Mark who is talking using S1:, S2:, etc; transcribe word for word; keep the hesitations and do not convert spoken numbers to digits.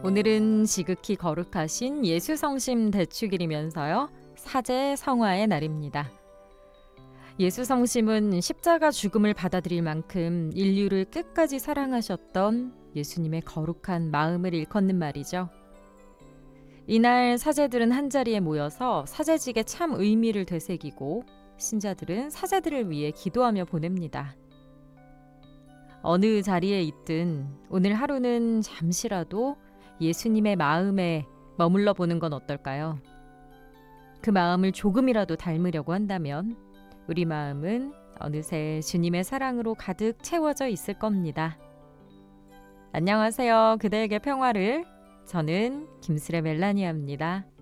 S1: 오늘은 지극히 거룩하신 예수성심 대축일이면서요. 사제 성화의 날입니다. 예수성심은 십자가 죽음을 받아들일 만큼 인류를 끝까지 사랑하셨던 예수님의 거룩한 마음을 일컫는 말이죠. 이날 사제들은 한자리에 모여서 사제직의 참 의미를 되새기고 신자들은 사제들을 위해 기도하며 보냅니다. 어느 자리에 있든 오늘 하루는 잠시라도 예수님의 마음에 머물러 보는 건 어떨까요? 그 마음을 조금이라도 닮으려고 한다면 우리 마음은 어느새 주님의 사랑으로 가득 채워져 있을 겁니다. 안녕하세요. 그대에게 평화를. 저는 김스레 멜라니아입니다.